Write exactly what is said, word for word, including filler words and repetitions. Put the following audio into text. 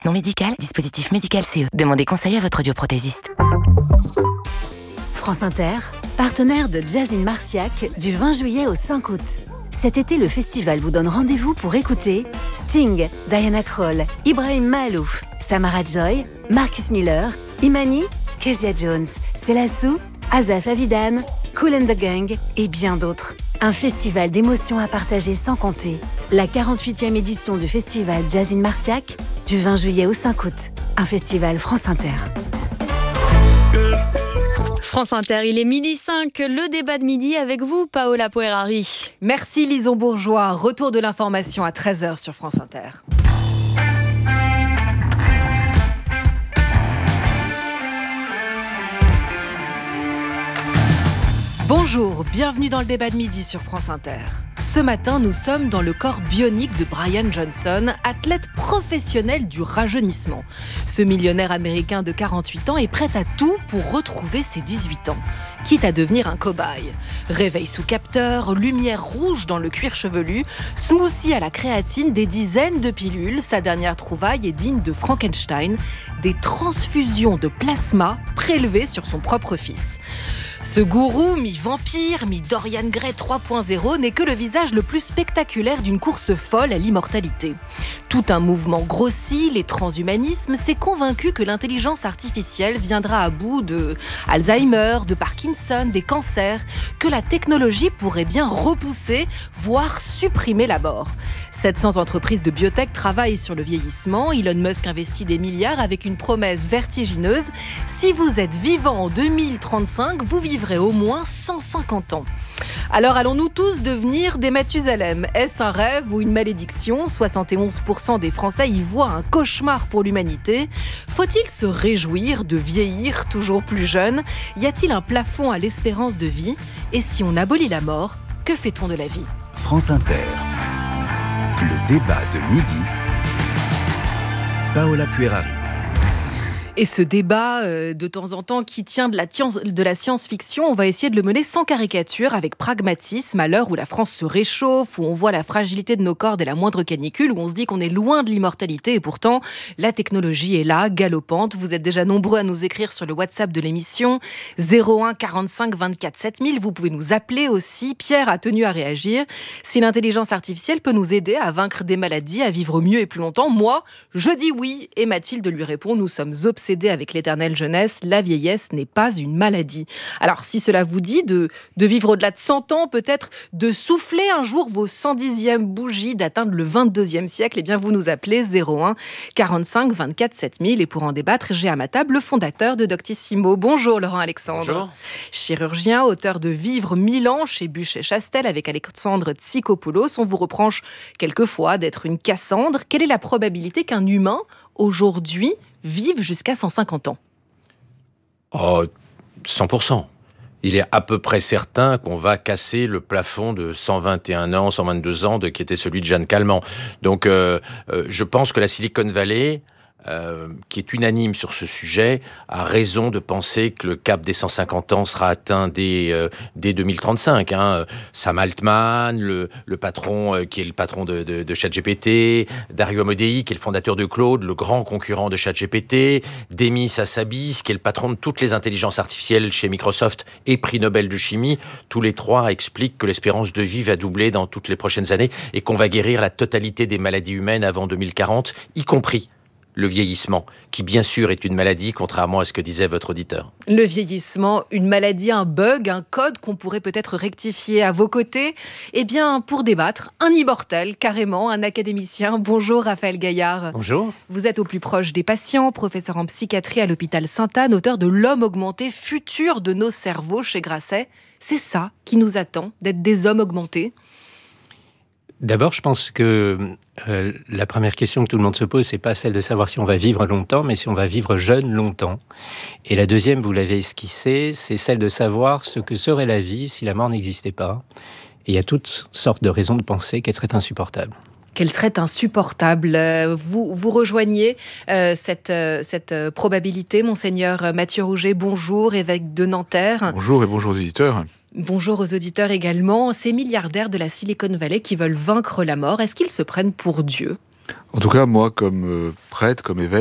Non médical, dispositif médical C E. Demandez conseil à votre audioprothésiste. France Inter, partenaire de Jazz in Marciac du vingt juillet au cinq août. Cet été, le festival vous donne rendez-vous pour écouter Sting, Diana Krall, Ibrahim Mahalouf, Samara Joy, Marcus Miller, Imani, Kezia Jones, Selassou, Asaf Avidan, Kool and the Gang et bien d'autres. Un festival d'émotions à partager sans compter. La quarante-huitième édition du festival Jazz in Marciac du vingt juillet au cinq août. Un festival France Inter. France Inter, il est midi cinq, le débat de midi avec vous, Paola Puerari. Merci Lison Bourgeois, retour de l'information à treize heures sur France Inter. Bonjour, bienvenue dans le débat de midi sur France Inter. Ce matin, nous sommes dans le corps bionique de Brian Johnson, athlète professionnel du rajeunissement. Ce millionnaire américain de quarante-huit ans est prêt à tout pour retrouver ses dix-huit ans, quitte à devenir un cobaye. Réveil sous capteur, lumière rouge dans le cuir chevelu, smoothie à la créatine, des dizaines de pilules. Sa dernière trouvaille est digne de Frankenstein, des transfusions de plasma prélevées sur son propre fils. Ce gourou, mi-vampire, mi-Dorian Gray trois point zéro, n'est que le visage le plus spectaculaire d'une course folle à l'immortalité. Tout un mouvement grossit, les transhumanismes, s'est convaincu que l'intelligence artificielle viendra à bout de Alzheimer, de Parkinson, des cancers, que la technologie pourrait bien repousser, voire supprimer la mort. sept cents entreprises de biotech travaillent sur le vieillissement. Elon Musk investit des milliards avec une promesse vertigineuse. Si vous êtes vivant en deux mille trente-cinq, vous vivrez au moins cent cinquante ans. Alors allons-nous tous devenir des Mathusalem ? Est-ce un rêve ou une malédiction ? soixante et onze pour cent des Français y voient un cauchemar pour l'humanité. Faut-il se réjouir de vieillir toujours plus jeune ? Y a-t-il un plafond à l'espérance de vie ? Et si on abolit la mort, que fait-on de la vie ? France Inter. Le débat de midi. Paola Puerari. Et ce débat, euh, de temps en temps, qui tient de la, tience, de la science-fiction, on va essayer de le mener sans caricature, avec pragmatisme, à l'heure où la France se réchauffe, où on voit la fragilité de nos corps dès la moindre canicule, où on se dit qu'on est loin de l'immortalité, et pourtant, la technologie est là, galopante. Vous êtes déjà nombreux à nous écrire sur le WhatsApp de l'émission, zéro un quarante-cinq vingt-quatre sept mille. Vous pouvez nous appeler aussi. Pierre a tenu à réagir. Si l'intelligence artificielle peut nous aider à vaincre des maladies, à vivre mieux et plus longtemps, moi, je dis oui. Et Mathilde lui répond, nous sommes obsédés avec l'éternelle jeunesse, la vieillesse n'est pas une maladie. Alors si cela vous dit de, de vivre au-delà de cent ans, peut-être de souffler un jour vos cent dixième bougies, d'atteindre le vingt-deuxième siècle, eh bien vous nous appelez zéro un quarante-cinq vingt-quatre sept mille. Et pour en débattre, j'ai à ma table le fondateur de Doctissimo. Bonjour Laurent Alexandre. Bonjour. Chirurgien, auteur de Vivre mille ans chez Buchet-Chastel avec Alexandre Tsikopoulos. On vous reproche quelquefois d'être une Cassandre. Quelle est la probabilité qu'un humain, aujourd'hui, vive jusqu'à cent cinquante ans ? Oh, cent pour cent. Il est à peu près certain qu'on va casser le plafond de cent vingt et un ans, cent vingt-deux ans, de, qui était celui de Jeanne Calment. Donc, euh, euh, je pense que la Silicon Valley, euh, qui est unanime sur ce sujet, a raison de penser que le cap des cent cinquante ans sera atteint dès, euh, dès deux mille trente-cinq. Hein. Sam Altman, le, le patron, euh, qui est le patron de, de, de ChatGPT, Dario Amodei, qui est le fondateur de Claude, le grand concurrent de ChatGPT, Demis Hassabis, qui est le patron de toutes les intelligences artificielles chez Microsoft et prix Nobel de chimie. Tous les trois expliquent que l'espérance de vie va doubler dans toutes les prochaines années et qu'on va guérir la totalité des maladies humaines avant deux mille quarante, y compris le vieillissement, qui bien sûr est une maladie, contrairement à ce que disait votre auditeur. Le vieillissement, une maladie, un bug, un code qu'on pourrait peut-être rectifier à vos côtés. Eh bien, pour débattre, un immortel, carrément, un académicien. Bonjour Raphaël Gaillard. Bonjour. Vous êtes au plus proche des patients, professeur en psychiatrie à l'hôpital Sainte-Anne, auteur de L'homme augmenté, futur de nos cerveaux chez Grasset. C'est ça qui nous attend, d'être des hommes augmentés ? D'abord, je pense que euh, la première question que tout le monde se pose, c'est pas celle de savoir si on va vivre longtemps, mais si on va vivre jeune longtemps. Et la deuxième, vous l'avez esquissée, c'est celle de savoir ce que serait la vie si la mort n'existait pas. Et il y a toutes sortes de raisons de penser qu'elle serait insupportable. Qu'elle serait insupportable. Vous, vous rejoignez euh, cette, euh, cette euh, probabilité, Monseigneur Mathieu Rouget. Bonjour, évêque de Nanterre. Bonjour et bonjour aux auditeurs. Bonjour aux auditeurs également. Ces milliardaires de la Silicon Valley qui veulent vaincre la mort, est-ce qu'ils se prennent pour Dieu ? En tout cas, moi, comme euh, prêtre, comme évêque,